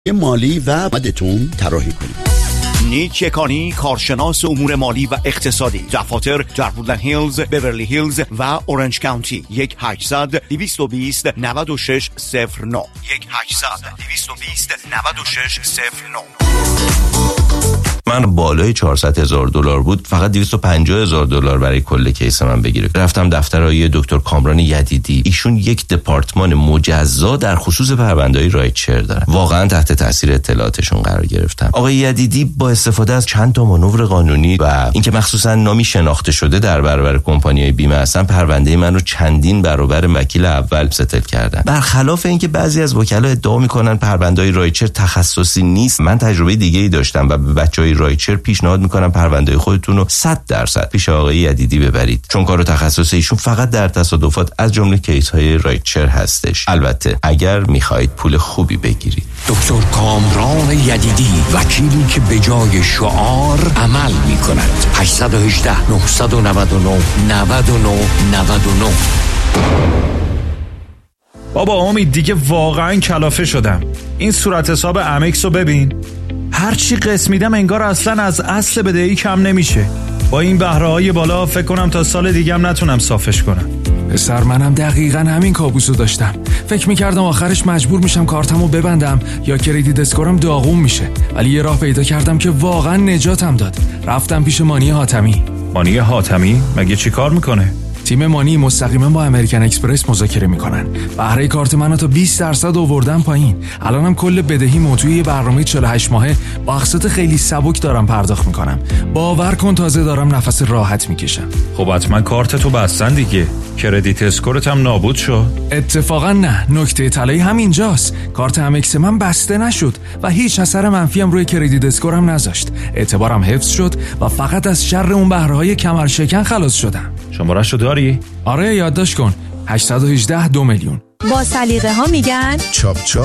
مالی و مدتون طراحی کنید. نیک یکانی، کارشناس امور مالی و اقتصادی. دفاتر در وودلند هیلز، بیورلی هیلز و اورنج کانتی. 1-800-220-9609 1-800-220-9609. من بالای $400,000 بود، فقط $250,000 برای کل کیس من بگیره. رفتم دفتر آقای دکتر کامران یدیدی. ایشون یک دپارتمان مجزا در خصوص پرونده‌های رایتشر دارن. واقعا تحت تاثیر اطلاعاتشون قرار گرفتم. آقای یدیدی با استفاده از چند تا مانور قانونی و اینکه مخصوصا نامی شناخته شده در برابر کمپانی‌های بیمه هستن، پرونده من رو چندین برابر وکیل اول ستل کردن. برخلاف اینکه بعضی از وکلا ادعا میکنن پرونده‌های رایتشر تخصصی نیست، من تجربه دیگه‌ای داشتم و به بچه‌های رایتشر پیشنهاد میکنم پرونده خودتون رو 100% پیش آقای یدیدی ببرید، چون کار و تخصص ایشون فقط در تصادفات از جمله کیس های رایتشر هستش. البته اگر میخواهید پول خوبی بگیرید. دکتر کامران یدیدی، وکیلی که به جای شعار عمل میکند. 818 999 9999. بابا امید دیگه واقعا کلافه شدم. این صورت حساب امکس رو ببین، هرچی قسط میدم انگار اصلا از اصل بدهی کم نمیشه. با این بهره‌های بالا فکر کنم تا سال دیگه هم نتونم صافش کنم. پسر منم دقیقاً همین کابوسو داشتم. فکر میکردم آخرش مجبور میشم کارتمو ببندم یا کریدیت اسکورم داغون میشه، ولی یه راه پیدا کردم که واقعا نجاتم داد. رفتم پیش مانی حاتمی. مانی حاتمی مگه چی کار میکنه؟ تیم مانی مستقیما با امریکن اکسپرس مذاکره میکنن. بهره کارت منو تا 20% آوردن پایین. الانم کل بدهی موضوعی یه برنامه 48 ماهه با اقساط خیلی سبک دارم پرداخت میکنم. باور کن تازه دارم نفس راحت میکشم. خب حتما کارتتو بستن دیگه. کردیت اسکورت هم نابود شد؟ اتفاقا نه، نکته طلایی همینجاست. کارت امکس من بسته نشد و هیچ اثر منفی هم روی کردیت اسکورم نذاشت. اعتبارم حفظ شد و فقط از شر اون بهره‌های کمر شکن خلاص شدم. شماره‌شو داری؟ آره یادداشت کن. 818 2 میلیون. با سلیقه ها میگن چاپ چاپ.